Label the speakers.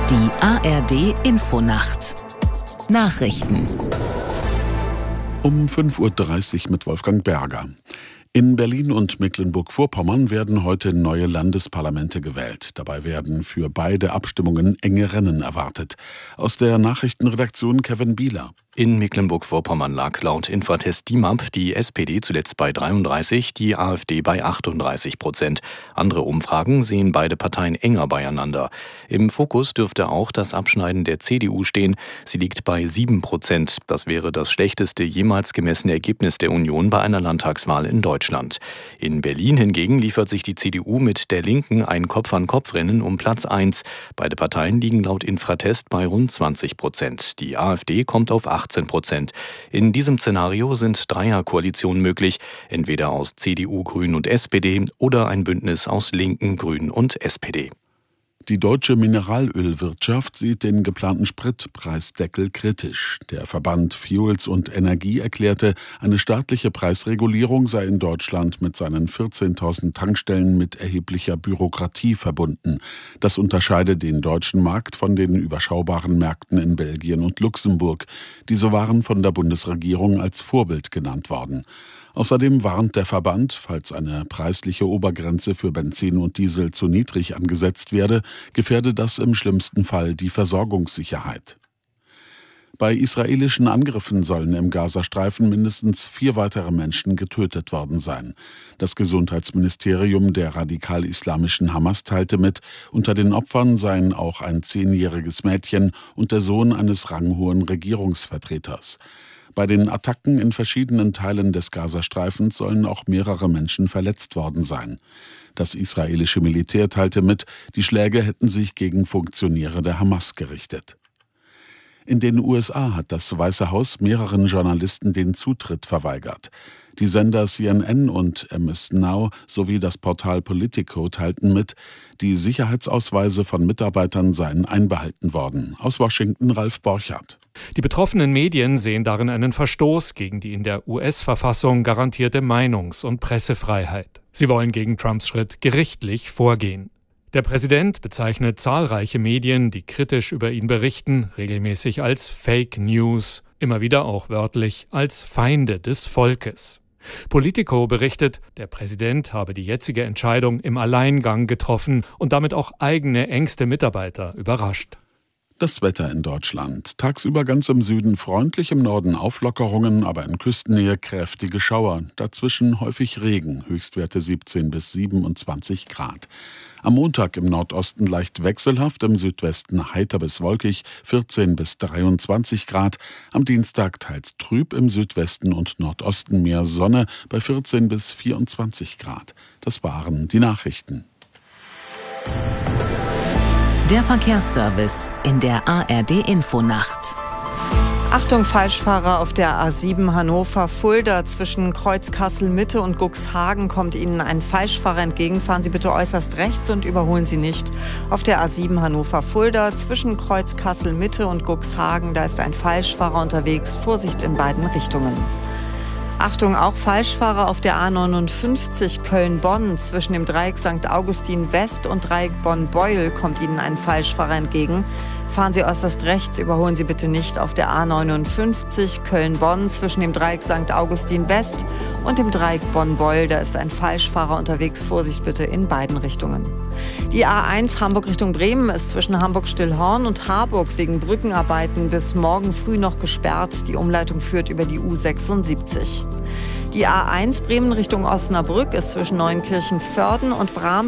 Speaker 1: Die ARD Infonacht Nachrichten
Speaker 2: um 5:30 Uhr mit Wolfgang Berger. In Berlin und Mecklenburg-Vorpommern werden heute neue Landesparlamente gewählt. Dabei werden für beide Abstimmungen enge Rennen erwartet. Aus der Nachrichtenredaktion Kevin Bieler.
Speaker 3: In Mecklenburg-Vorpommern lag laut Infratest DIMAP die SPD zuletzt bei 33%, die AfD bei 38%. Andere Umfragen sehen beide Parteien enger beieinander. Im Fokus dürfte auch das Abschneiden der CDU stehen. Sie liegt bei 7%. Das wäre das schlechteste jemals gemessene Ergebnis der Union bei einer Landtagswahl in Deutschland. In Berlin hingegen liefert sich die CDU mit der Linken ein Kopf-an-Kopf-Rennen um Platz 1. Beide Parteien liegen laut Infratest bei rund 20%. Die AfD kommt auf 18%. In diesem Szenario sind Dreierkoalitionen möglich, entweder aus CDU, Grünen und SPD oder ein Bündnis aus Linken, Grünen und SPD.
Speaker 2: Die deutsche Mineralölwirtschaft sieht den geplanten Spritpreisdeckel kritisch. Der Verband Fuels und Energie erklärte, eine staatliche Preisregulierung sei in Deutschland mit seinen 14.000 Tankstellen mit erheblicher Bürokratie verbunden. Das unterscheide den deutschen Markt von den überschaubaren Märkten in Belgien und Luxemburg. Diese waren von der Bundesregierung als Vorbild genannt worden. Außerdem warnt der Verband, falls eine preisliche Obergrenze für Benzin und Diesel zu niedrig angesetzt werde, gefährde das im schlimmsten Fall die Versorgungssicherheit. Bei israelischen Angriffen sollen im Gazastreifen mindestens 4 weitere Menschen getötet worden sein. Das Gesundheitsministerium der radikal-islamischen Hamas teilte mit, unter den Opfern seien auch ein 10-jähriges Mädchen und der Sohn eines ranghohen Regierungsvertreters. Bei den Attacken in verschiedenen Teilen des Gazastreifens sollen auch mehrere Menschen verletzt worden sein. Das israelische Militär teilte mit, die Schläge hätten sich gegen Funktionäre der Hamas gerichtet. In den USA hat das Weiße Haus mehreren Journalisten den Zutritt verweigert. Die Sender CNN und MS Now sowie das Portal Politico teilten mit, die Sicherheitsausweise von Mitarbeitern seien einbehalten worden. Aus Washington Ralf Borchardt.
Speaker 4: Die betroffenen Medien sehen darin einen Verstoß gegen die in der US-Verfassung garantierte Meinungs- und Pressefreiheit. Sie wollen gegen Trumps Schritt gerichtlich vorgehen. Der Präsident bezeichnet zahlreiche Medien, die kritisch über ihn berichten, regelmäßig als Fake News, immer wieder auch wörtlich als Feinde des Volkes. Politico berichtet, der Präsident habe die jetzige Entscheidung im Alleingang getroffen und damit auch eigene engste Mitarbeiter überrascht.
Speaker 2: Das Wetter in Deutschland. Tagsüber ganz im Süden freundlich, im Norden Auflockerungen, aber in Küstennähe kräftige Schauer. Dazwischen häufig Regen, Höchstwerte 17 bis 27 Grad. Am Montag im Nordosten leicht wechselhaft, im Südwesten heiter bis wolkig, 14 bis 23 Grad. Am Dienstag teils trüb, im Südwesten und Nordosten mehr Sonne bei 14 bis 24 Grad. Das waren die Nachrichten.
Speaker 1: Der Verkehrsservice in der ARD Infonacht.
Speaker 5: Achtung, Falschfahrer auf der A7 Hannover-Fulda zwischen Kreuz Kassel-Mitte und Cuxhagen kommt Ihnen ein Falschfahrer entgegen. Fahren Sie bitte äußerst rechts und überholen Sie nicht. Auf der A7 Hannover-Fulda zwischen Kreuz Kassel-Mitte und Cuxhagen, da ist ein Falschfahrer unterwegs. Vorsicht in beiden Richtungen. Achtung, auch Falschfahrer auf der A59 Köln-Bonn zwischen dem Dreieck St. Augustin West und Dreieck Bonn-Beuel kommt Ihnen ein Falschfahrer entgegen. Fahren Sie äußerst rechts, überholen Sie bitte nicht auf der A59 Köln-Bonn zwischen dem Dreieck St. Augustin West und dem Dreieck Bonn-Beuel. Da ist ein Falschfahrer unterwegs. Vorsicht bitte in beiden Richtungen. Die A1 Hamburg Richtung Bremen ist zwischen Hamburg-Stillhorn und Harburg wegen Brückenarbeiten bis morgen früh noch gesperrt. Die Umleitung führt über die U76. Die A1 Bremen Richtung Osnabrück ist zwischen Neuenkirchen-Vörden und Bram